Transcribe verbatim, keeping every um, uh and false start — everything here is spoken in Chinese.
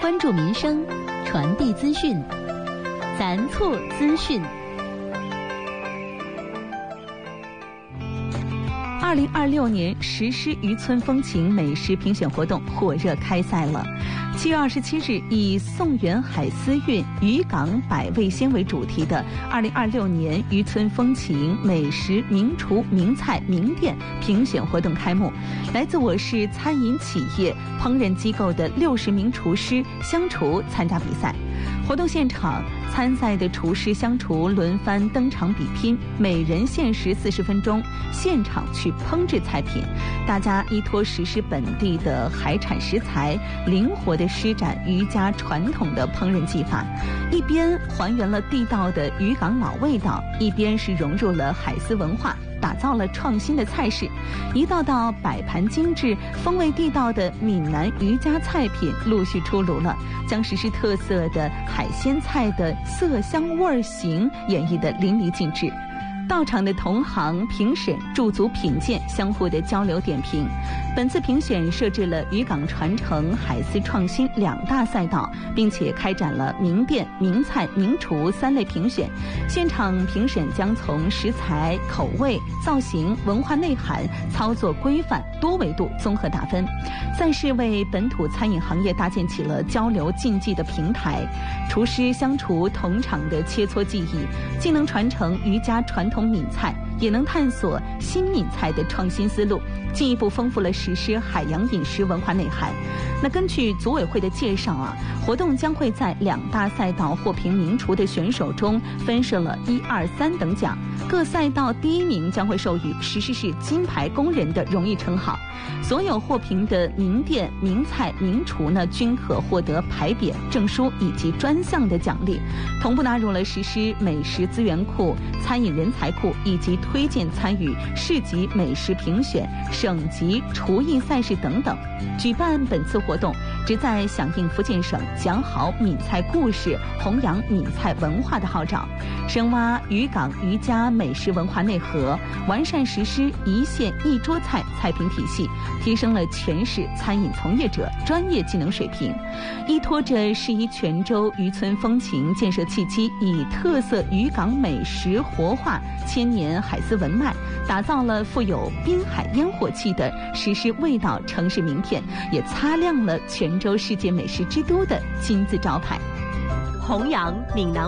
关注民生，传递资讯，咱错资讯。二零二六年实施渔村风情美食评选活动火热开赛了。七月二十七日，以宋元海丝韵渔港百味鲜为主题的二零二六年渔村风情美食名厨名菜名店评选活动开幕。来自我市餐饮企业、烹饪机构的六十名厨师、乡厨参加比赛。活动现场，参赛的厨师、乡厨轮番登场比拼，每人限时四十分钟，现场去烹制菜品。大家依托实施本地的海产食材，灵活地施展渔家传统的烹饪技法，一边还原了地道的渔港老味道，一边是融入了海丝文化，打造了创新的菜式。一道道摆盘精致、风味地道的闽南渔家菜品陆续出炉了，将实施特色的海鲜菜的色香味形演绎得淋漓尽致。到场的同行评审驻足品鉴，相互的交流点评。本次评选设置了渔港传承、海丝创新两大赛道，并且开展了名店、名菜、名厨三类评选。现场评审将从食材、口味、造型、文化内涵、操作规范多维度综合打分。赛事为本土餐饮行业搭建起了交流竞技的平台。厨师、乡厨同场的切磋技艺，既能传承渔家传统闽菜，也能探索新闽菜的创新思路，进一步丰富了实施海洋饮食文化内涵。那根据组委会的介绍啊，活动将会在两大赛道获评名厨的选手中分设了一二三等奖，各赛道第一名将会授予石狮市金牌工人的荣誉称号。所有获评的名店、名菜、名厨呢，均可获得牌匾、证书以及专项的奖励，同步纳入了实施美食资源库、餐饮人才库以及推荐参与市级美食评选、省级厨艺赛事等等。举办本次活动，旨在响应福建省讲好闽菜故事、弘扬闽菜文化的号召，深挖渔港渔家美食文化内核，完善实施一县一桌菜菜品体系，提升了全市餐饮从业者专业技能水平。依托着适宜泉州渔村风情建设契机，以特色渔港美食活化千年海丝文脉，打造了富有滨海烟火气的实施味道城市名片，也擦亮了泉州世界美食之都的金字招牌。 弘扬闽南